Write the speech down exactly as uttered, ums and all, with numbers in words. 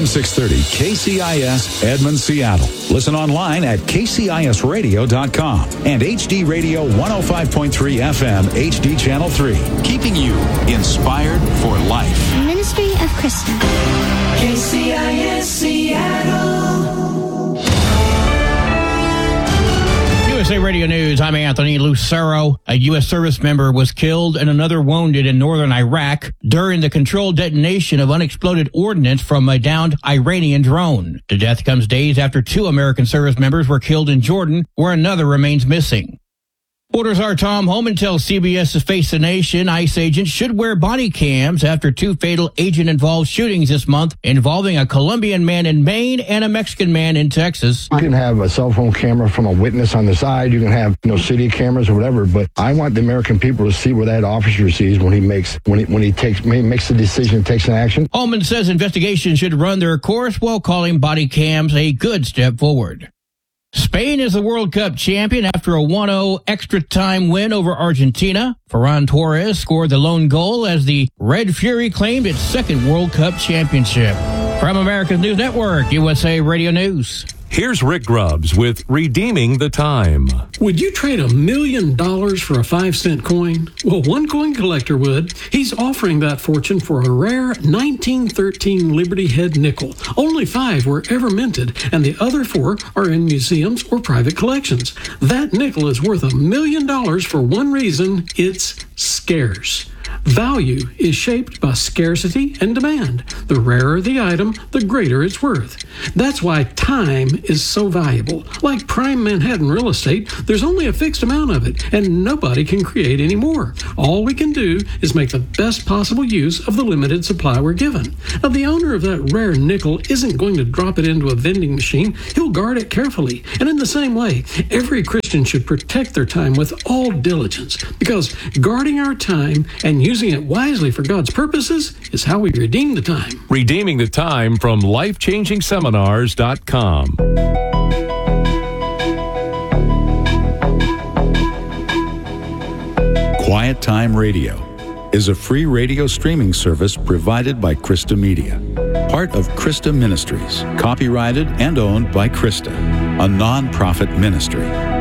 M six thirty K C I S Edmond, Seattle. Listen online at k c i s radio dot com and H D Radio one oh five point three F M H D Channel three. Keeping you inspired for life. Ministry of Krista. K C I S Seattle. U S A Radio News, I'm Anthony Lucero. A U S service member was killed and another wounded in northern Iraq during the controlled detonation of unexploded ordnance from a downed Iranian drone. The death comes days after two American service members were killed in Jordan, where another remains missing. Reporters are Tom Homan tells C B S's Face the Nation ICE agents should wear body cams after two fatal agent-involved shootings this month involving a Colombian man in Maine and a Mexican man in Texas. You can have a cell phone camera from a witness on the side. You can have, you know, city cameras or whatever. But I want the American people to see what that officer sees when he makes when he when he takes when he makes the decision, takes an action. Homan says investigations should run their course while calling body cams a good step forward. Spain is the World Cup champion after a one oh extra time win over Argentina. Ferran Torres scored the lone goal as the Red Fury claimed its second World Cup championship. From America's News Network, U S A Radio News. Here's Rick Grubbs with Redeeming the Time. Would you trade a million dollars for a five cent coin? Well, one coin collector would. He's offering that fortune for a rare nineteen thirteen Liberty Head nickel. Only five were ever minted, and the other four are in museums or private collections. That nickel is worth a million dollars for one reason: it's scarce. Value is shaped by scarcity and demand. The rarer the item, the greater its worth. That's why time is so valuable. Like prime Manhattan real estate, there's only a fixed amount of it, and nobody can create any more. All we can do is make the best possible use of the limited supply we're given. Now, the owner of that rare nickel isn't going to drop it into a vending machine. He'll guard it carefully. And in the same way, every Christian should protect their time with all diligence, because guarding our time and using Using it wisely for God's purposes is how we redeem the time. Redeeming the Time from life changing seminars dot com. Quiet Time Radio is a free radio streaming service provided by Krista Media, part of Krista Ministries, copyrighted and owned by Krista, a non-profit ministry.